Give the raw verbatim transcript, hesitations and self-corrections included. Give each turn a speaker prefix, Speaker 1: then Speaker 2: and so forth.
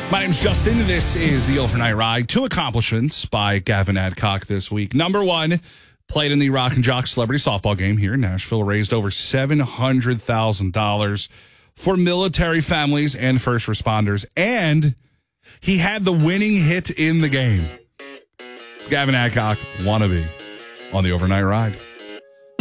Speaker 1: My name's Justin. This is the Overnight Ride. Two accomplishments by Gavin Adcock this week. Number one, played in the Rock and Jock Celebrity Softball game here in Nashville, raised over seven hundred thousand dollars for military families and first responders. And he had the winning hit in the game. It's Gavin Adcock, Wannabe, on the Overnight Ride.